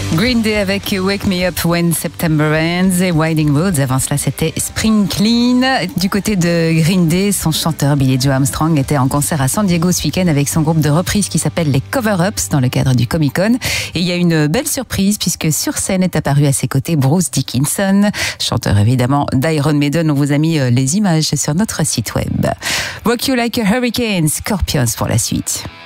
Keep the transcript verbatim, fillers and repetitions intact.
Green Day avec Wake Me Up When September Ends et Winding Roads. Avant cela, c'était Spring Clean. Du côté de Green Day, son chanteur Billy Joe Armstrong était en concert à San Diego ce week-end avec son groupe de reprise qui s'appelle les Cover-Ups dans le cadre du Comic-Con. Et il y a une belle surprise puisque sur scène est apparu à ses côtés Bruce Dickinson, chanteur évidemment d'Iron Maiden. On vous a mis les images sur notre site web. Rock You Like a Hurricane, Scorpions pour la suite.